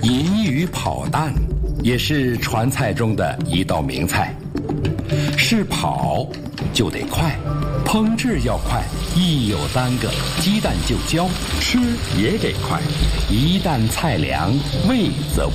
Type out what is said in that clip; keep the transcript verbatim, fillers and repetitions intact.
银鱼跑蛋也是传菜中的一道名菜。是跑就得快，烹制要快，一有耽搁，鸡蛋就焦，吃也得快。一旦菜凉，味则